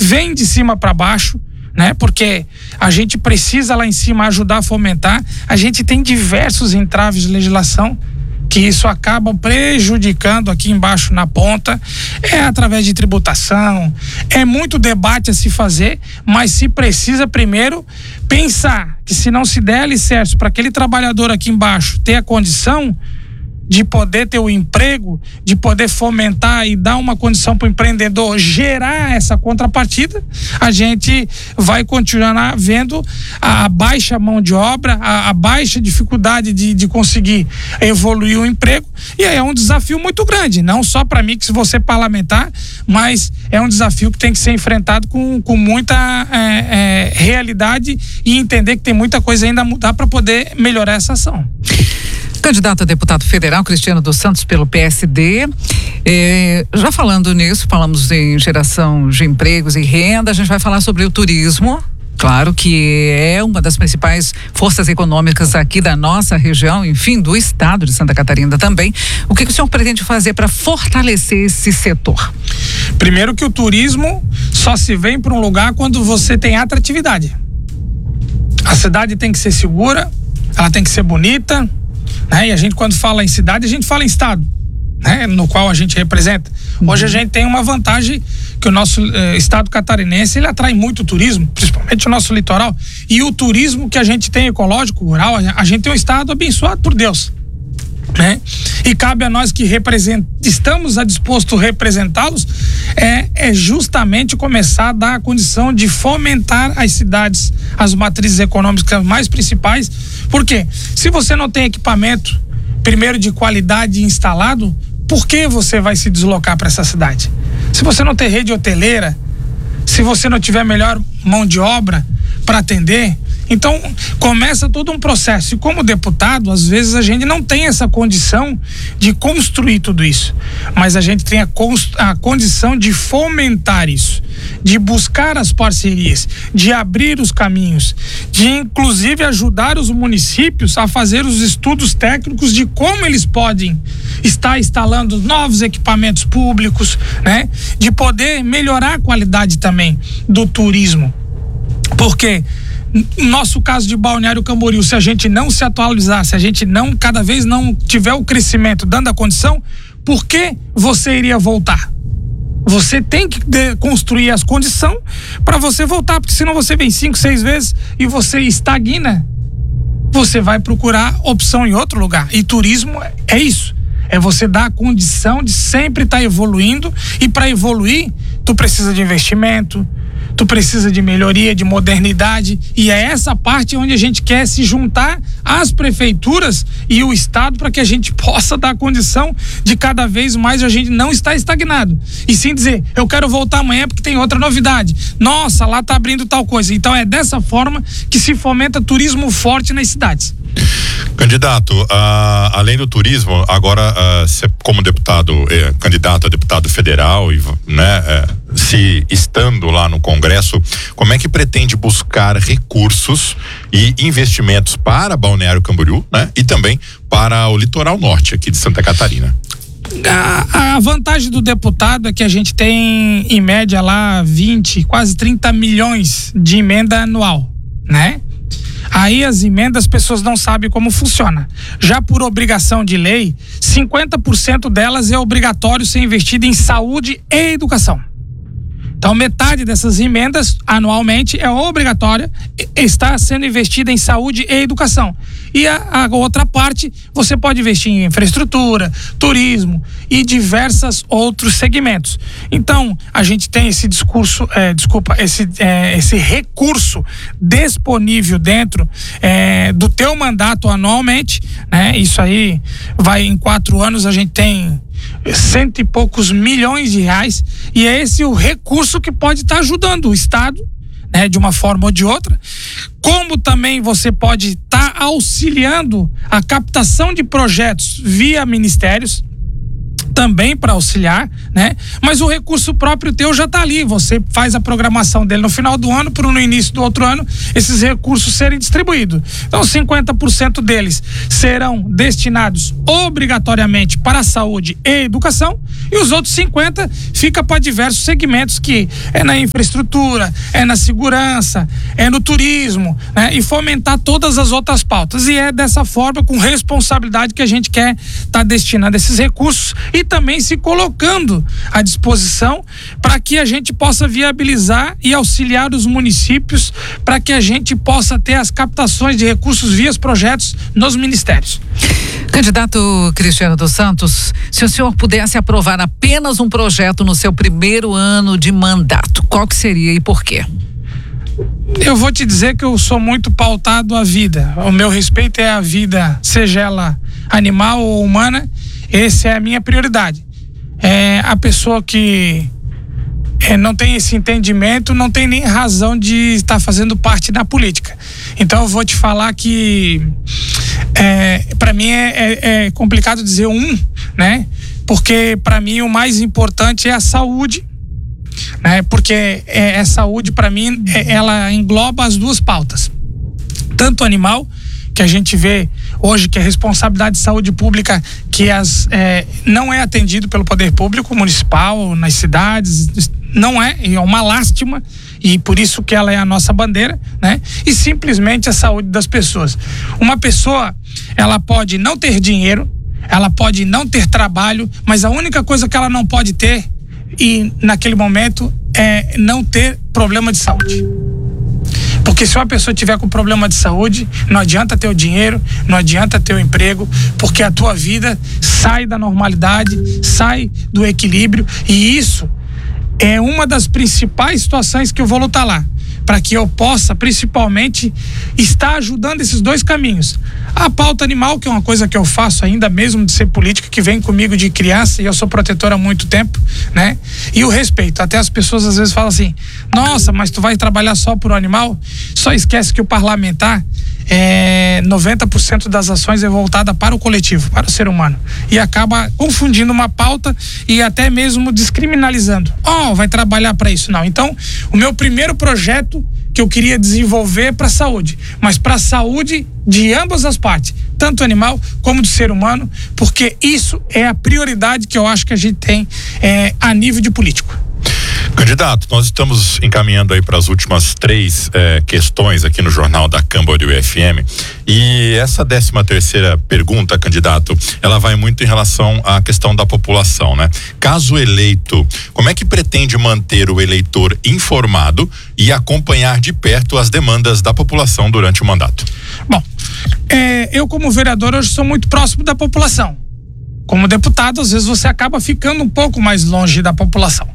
vem de cima para baixo, né? Porque a gente precisa lá em cima ajudar a fomentar. A gente tem diversos entraves de legislação que isso acaba prejudicando aqui embaixo na ponta, através de tributação, muito debate a se fazer, mas se precisa primeiro pensar que se não se der alicerce para aquele trabalhador aqui embaixo ter a condição de poder ter o emprego, de poder fomentar e dar uma condição para o empreendedor gerar essa contrapartida, a gente vai continuar vendo a baixa mão de obra, a baixa dificuldade de conseguir evoluir o emprego, e aí é um desafio muito grande, não só para mim, que se você parlamentar, mas é um desafio que tem que ser enfrentado com muita realidade e entender que tem muita coisa ainda a mudar para poder melhorar essa ação. Candidato a deputado federal, Cristiano dos Santos, pelo PSD. Já falando nisso, falamos em geração de empregos e renda, a gente vai falar sobre o turismo. Claro que é uma das principais forças econômicas aqui da nossa região, enfim, do estado de Santa Catarina também. O que o senhor pretende fazer para fortalecer esse setor? Primeiro que o turismo só se vem para um lugar quando você tem atratividade. A cidade tem que ser segura, ela tem que ser bonita, né? E a gente, quando fala em cidade, a gente fala em estado, né? No qual a gente representa. Hoje a gente tem uma vantagem que o nosso estado catarinense, ele atrai muito turismo, principalmente o nosso litoral, e o turismo que a gente tem ecológico, rural, a gente tem um estado abençoado por Deus, né? E cabe a nós que estamos dispostos a representá-los, justamente começar a dar a condição de fomentar as cidades, as matrizes econômicas mais principais. Porque se você não tem equipamento, primeiro de qualidade instalado, por que você vai se deslocar para essa cidade? Se você não tem rede hoteleira, se você não tiver melhor mão de obra para atender, então começa todo um processo. E como deputado, às vezes a gente não tem essa condição de construir tudo isso, mas a gente tem a condição de fomentar isso, de buscar as parcerias, de abrir os caminhos, de inclusive ajudar os municípios a fazer os estudos técnicos de como eles podem estar instalando novos equipamentos públicos, né? De poder melhorar a qualidade também do turismo. Porque no nosso caso de Balneário Camboriú, se a gente não se atualizar, se a gente não, cada vez não tiver o crescimento dando a condição, por que você iria voltar? Você tem que construir as condições para você voltar, porque senão você vem 5, 6 vezes e você estagna, você vai procurar opção em outro lugar. E turismo é isso, é você dar a condição de sempre estar evoluindo, e para evoluir tu precisa de investimento, tu precisa de melhoria, de modernidade, e é essa parte onde a gente quer se juntar às prefeituras e o estado para que a gente possa dar condição de cada vez mais a gente não estar estagnado, e sim dizer, eu quero voltar amanhã porque tem outra novidade, nossa, lá tá abrindo tal coisa. Então é dessa forma que se fomenta turismo forte nas cidades. Candidato, além do turismo, agora como candidato a deputado federal, né, se estando lá no Congresso, como é que pretende buscar recursos e investimentos para Balneário Camboriú, né, e também para o litoral norte aqui de Santa Catarina? A vantagem do deputado é que a gente tem em média lá 20, quase 30 milhões de emenda anual, né? Aí as emendas, as pessoas não sabem como funciona. Já por obrigação de lei, 50% delas é obrigatório ser investido em saúde e educação. Então metade dessas emendas anualmente é obrigatória, está sendo investida em saúde e educação. E a outra parte você pode investir em infraestrutura, turismo e diversos outros segmentos. Então a gente tem esse esse recurso disponível dentro do teu mandato anualmente, né? Isso aí vai em 4 anos, a gente tem 100 e poucos milhões de reais, e é esse o recurso que pode estar ajudando o estado, né, de uma forma ou de outra, como também você pode estar auxiliando a captação de projetos via ministérios, também para auxiliar, né? Mas o recurso próprio teu já está ali, você faz a programação dele no final do ano para no início do outro ano esses recursos serem distribuídos. Então 50% deles serão destinados obrigatoriamente para a saúde e educação e os outros 50% fica para diversos segmentos que é na infraestrutura, é na segurança, é no turismo, né? E fomentar todas as outras pautas, e é dessa forma, com responsabilidade, que a gente quer estar destinando esses recursos e também se colocando à disposição para que a gente possa viabilizar e auxiliar os municípios para que a gente possa ter as captações de recursos via projetos nos ministérios. Candidato Cristiano dos Santos, se o senhor pudesse aprovar apenas um projeto no seu primeiro ano de mandato, qual que seria e por quê? Eu vou te dizer que eu sou muito pautado à vida. O meu respeito é a vida, seja ela animal ou humana. Essa é a minha prioridade. A pessoa que não tem esse entendimento não tem nem razão de estar fazendo parte da política. Então eu vou te falar que para mim é complicado dizer né? Porque para mim o mais importante é a saúde, né? Porque a saúde para mim ela engloba as duas pautas, tanto animal, que a gente vê hoje que a responsabilidade de saúde pública que não é atendido pelo poder público municipal nas cidades, não é uma lástima, e por isso que ela é a nossa bandeira, né? E simplesmente a saúde das pessoas. Uma pessoa, ela pode não ter dinheiro, ela pode não ter trabalho, mas a única coisa que ela não pode ter, e naquele momento, é não ter problema de saúde. Porque se uma pessoa tiver com problema de saúde, não adianta ter o dinheiro, não adianta ter o emprego, porque a tua vida sai da normalidade, sai do equilíbrio, e isso é uma das principais situações que eu vou lutar lá, para que eu possa principalmente estar ajudando esses dois caminhos. A pauta animal, que é uma coisa que eu faço ainda mesmo de ser política, que vem comigo de criança, e eu sou protetor há muito tempo, né? E o respeito. Até as pessoas às vezes falam assim: nossa, mas tu vai trabalhar só por um animal? Só esquece que o parlamentar 90% das ações é voltada para o coletivo, para o ser humano, e acaba confundindo uma pauta e até mesmo descriminalizando. Vai trabalhar para isso. Não. Então, o meu primeiro projeto que eu queria desenvolver para a saúde, mas para a saúde de ambas as partes, tanto animal como do ser humano, porque isso é a prioridade que eu acho que a gente tem a nível de político. Candidato, nós estamos encaminhando aí para as últimas 3 questões aqui no Jornal da Câmara UFM, e essa 13ª pergunta, candidato, ela vai muito em relação à questão da população, né? Caso eleito, como é que pretende manter o eleitor informado e acompanhar de perto as demandas da população durante o mandato? Bom, eu como vereador hoje sou muito próximo da população. Como deputado, às vezes você acaba ficando um pouco mais longe da população.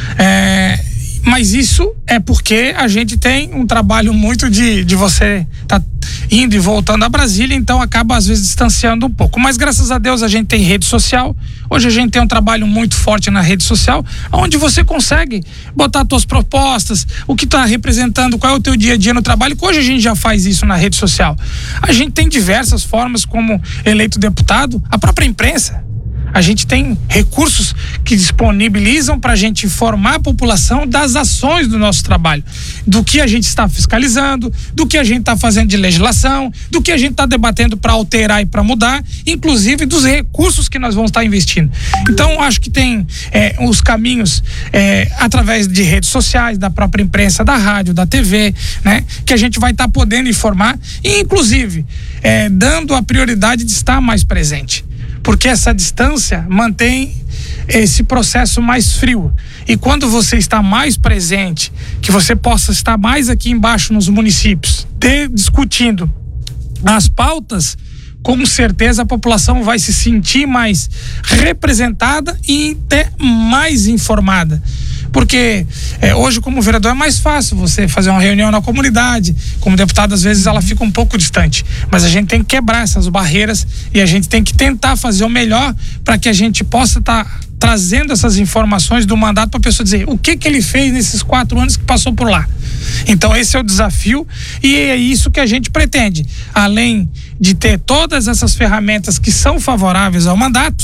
Mas isso é porque a gente tem um trabalho muito de você tá indo e voltando a Brasília, então acaba às vezes distanciando um pouco. Mas graças a Deus a gente tem rede social. Hoje a gente tem um trabalho muito forte na rede social, onde você consegue botar suas propostas, o que está representando, qual é o teu dia a dia no trabalho, que hoje a gente já faz isso na rede social. A gente tem diversas formas como eleito deputado, a própria imprensa. A gente tem recursos que disponibilizam para a gente informar a população das ações do nosso trabalho, do que a gente está fiscalizando, do que a gente está fazendo de legislação, do que a gente está debatendo para alterar e para mudar, inclusive dos recursos que nós vamos estar investindo. Então, acho que tem os caminhos através de redes sociais, da própria imprensa, da rádio, da TV, né, que a gente vai estar podendo informar e, inclusive, dando a prioridade de estar mais presente. Porque essa distância mantém esse processo mais frio. E quando você está mais presente, que você possa estar mais aqui embaixo nos municípios, discutindo as pautas, com certeza a população vai se sentir mais representada e até mais informada. Porque hoje, como vereador, é mais fácil você fazer uma reunião na comunidade. Como deputado, às vezes ela fica um pouco distante, mas a gente tem que quebrar essas barreiras e a gente tem que tentar fazer o melhor para que a gente possa estar trazendo essas informações do mandato para a pessoa dizer o que ele fez nesses 4 anos que passou por lá. Então esse é o desafio e é isso que a gente pretende. Além de ter todas essas ferramentas que são favoráveis ao mandato,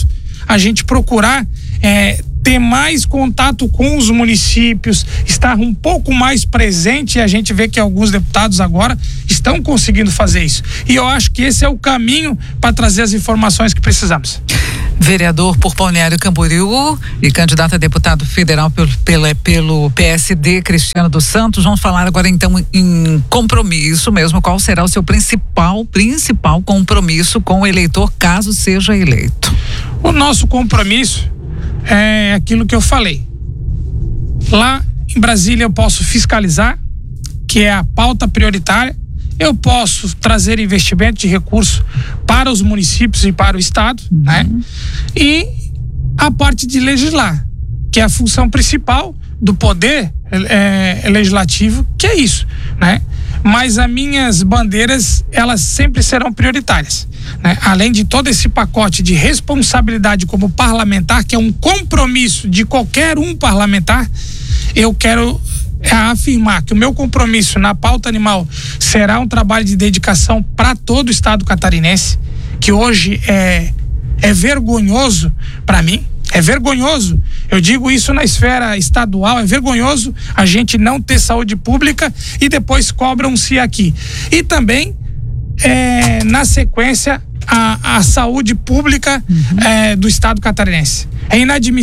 a gente procurar ter mais contato com os municípios, estar um pouco mais presente, e a gente vê que alguns deputados agora estão conseguindo fazer isso. E eu acho que esse é o caminho para trazer as informações que precisamos. Vereador por Balneário Camboriú e candidato a deputado federal pelo PSD, Cristiano dos Santos. Vamos falar agora então em compromisso mesmo. Qual será o seu principal compromisso com o eleitor, caso seja eleito? O nosso compromisso é aquilo que eu falei. Lá em Brasília eu posso fiscalizar, que é a pauta prioritária. Eu posso trazer investimento de recurso para os municípios e para o estado, né? E a parte de legislar, que é a função principal do poder legislativo, que é isso, né? Mas as minhas bandeiras, elas sempre serão prioritárias, né? Além de todo esse pacote de responsabilidade como parlamentar, que é um compromisso de qualquer um parlamentar, eu quero afirmar que o meu compromisso na pauta animal será um trabalho de dedicação para todo o estado catarinense, que hoje é vergonhoso para mim. É vergonhoso, eu digo isso na esfera estadual, é vergonhoso a gente não ter saúde pública e depois cobram-se aqui. E também, na sequência, a saúde pública do estado catarinense. É inadmissível